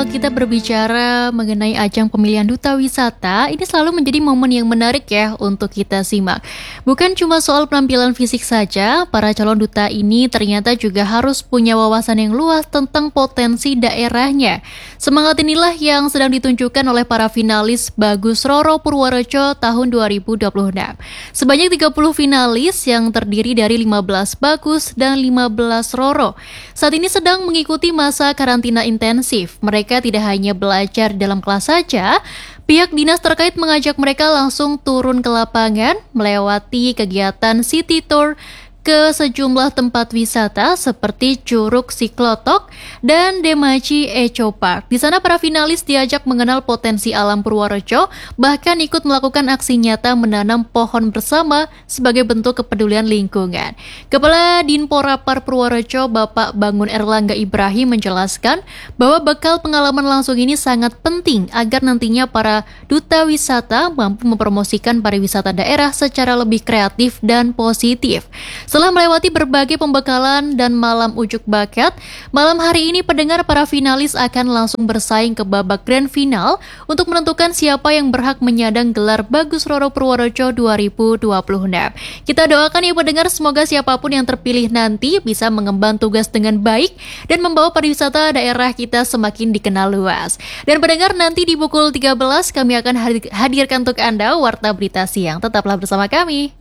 Kita berbicara mengenai ajang pemilihan duta wisata, ini selalu menjadi momen yang menarik ya untuk kita simak. Bukan cuma soal penampilan fisik saja, para calon duta ini ternyata juga harus punya wawasan yang luas tentang potensi daerahnya. Semangat inilah yang sedang ditunjukkan oleh para finalis Bagus Roro Purworejo tahun 2026. Sebanyak 30 finalis yang terdiri dari 15 Bagus dan 15 Roro. Saat ini sedang mengikuti masa karantina intensif. Mereka tidak hanya belajar dalam kelas saja, pihak dinas terkait mengajak mereka langsung turun ke lapangan, melewati kegiatan city tour ke sejumlah tempat wisata seperti Curug Siklotok dan Demaci Eco Park. Di sana para finalis diajak mengenal potensi alam Purworejo, bahkan ikut melakukan aksi nyata menanam pohon bersama sebagai bentuk kepedulian lingkungan. Kepala Dinporapar Purworejo, Bapak Bangun Erlangga Ibrahim menjelaskan bahwa bekal pengalaman langsung ini sangat penting agar nantinya para duta wisata mampu mempromosikan pariwisata daerah secara lebih kreatif dan positif. Setelah melewati berbagai pembekalan dan malam ujuk bakat, malam hari ini pendengar para finalis akan langsung bersaing ke babak grand final untuk menentukan siapa yang berhak menyandang gelar Bagus Roro Purworejo 2026. Kita doakan ya pendengar, semoga siapapun yang terpilih nanti bisa mengemban tugas dengan baik dan membawa pariwisata daerah kita semakin dikenal luas. Dan pendengar, nanti di pukul 13 kami akan hadirkan untuk Anda Warta Berita Siang. Tetaplah bersama kami.